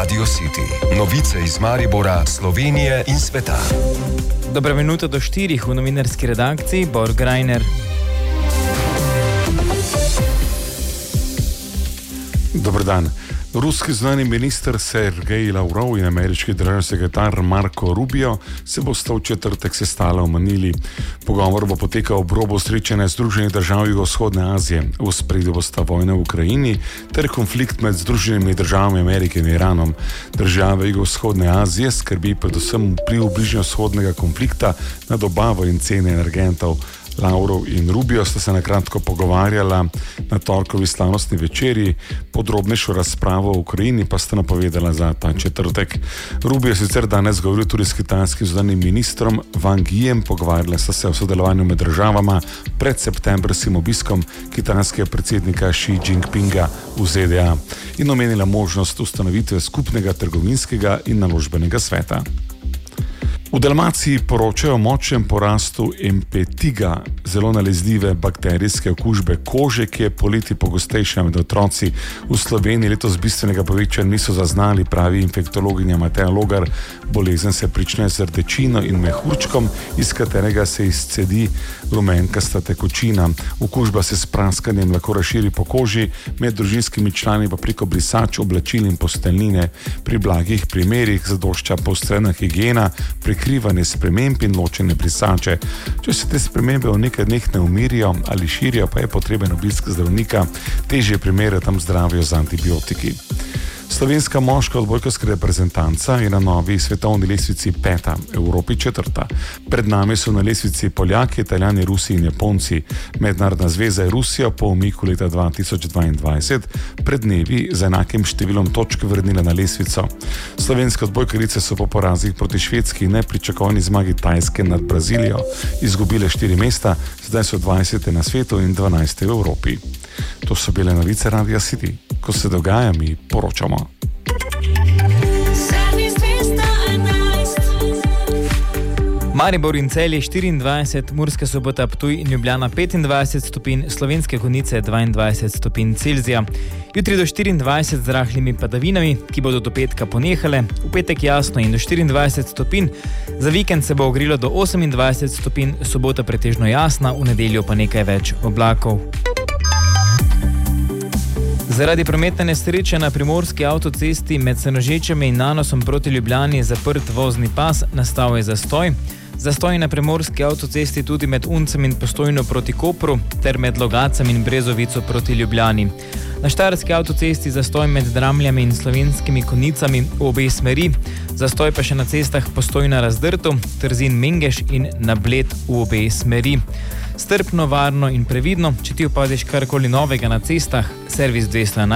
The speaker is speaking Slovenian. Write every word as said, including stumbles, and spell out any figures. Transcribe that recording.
Radio City. Novice iz Maribora, Slovenije in sveta. Dobra minuta do štirih v novinarski redakciji, Borg Reiner. Dobar dan. Ruski zunanji minister Sergej Lavrov in ameriški državni sekretar Marco Rubio se bosta v četrtek sestala v Manili. Pogovor bo potekal ob robu srečanja Združenih držav Jugovzhodne Azije. V ospredju bosta vojna v Ukrajini ter konflikt med Združenimi državami Amerike in Iranom. Države Jugovzhodne Azije skrbi predvsem vpliv bližnjevzhodnega konflikta na dobavo in cene energentov. Lavrov in Rubio sta se na kratko pogovarjala na torkovi slavnostni večerji, podrobnejšo razpravo o Ukrajini pa sta napovedala za ta četrtek. Rubio je sicer danes govoril tudi s kitajskim zunanjim ministrom Wang Yijem, pogovarjala sta se o sodelovanju med državama pred septembrskim obiskom kitajskega predsednika Xi Jinpinga v Z D A in omenila možnost ustanovitve skupnega trgovinskega in naložbenega sveta. V Dalmaciji poročajo o močnem porastu empetiga, zelo nalezljive bakterijske okužbe kože, ki je poleti pogostejša med otroci. V Sloveniji letos bistvenega povečanja niso zaznali, pravi infektologinja Mateja Logar. Bolezen se prične z rdečino in mehurčkom, iz katerega se izcedi rumenkasta tekočina. Okužba se s praskanjem lahko razširi po koži, med družinskimi člani pa preko brisač, oblačil in posteljnine. Pri blagih primerih zadošča poostrena higiena, prikrivanje sprememb in ločene brisače. Če se te spremembe v nekaj dneh ne umirijo ali širijo, pa je potreben obisk zdravnika. Težje primere tam zdravijo z antibiotiki. Slovenska moška odbojkarska reprezentanca je na novi svetovni lestvici peta, v Evropi četrta. Pred nami so na lestvici Poljaki, Italijani, Rusi in Japonci. Mednarodna zveza je Rusijo po umiku leta dva tisoč dvaindvajset pred dnevi z enakim številom točk vrnila na lestvico. Slovenske odbojkarice so po porazih proti Švedski in nepričakovani zmagi Tajske nad Brazilijo izgubile štiri mesta, zdaj so dvajsete na svetu in dvanajste v Evropi. To so bile novice Radia City. Ko se dogaja, mi poročamo. Maribor in Celje štiriindvajset, Murska Sobota, Ptuj in Ljubljana petindvajset stopinj, Slovenske Konjice dvaindvajset stopinj Celzija. Jutri do štiriindvajset z rahlimi padavinami, ki bodo do petka ponehale, v petek jasno in do štiriindvajset stopinj, za vikend se bo ogrilo do osemindvajset stopinj, sobota pretežno jasna, v nedeljo pa nekaj več oblakov. Zaradi prometne nesreče na primorski avtocesti med Senožečami in Nanosom proti Ljubljani je zaprt vozni pas, nastal je zastoj. Zastoj na primorski avtocesti tudi med Uncem in Postojno proti Kopru ter med Logacem in Brezovico proti Ljubljani. Na štajerski avtocesti zastoj med Dramljami in Slovenskimi Konjicami v obe smeri, zastoj pa še na cestah Postojna Razdrtu, Trzin Mengeš in na Bled v obe smeri. Strpno, varno in previdno, če ti opadiš karkoli novega na cestah, servis dvesto enajst.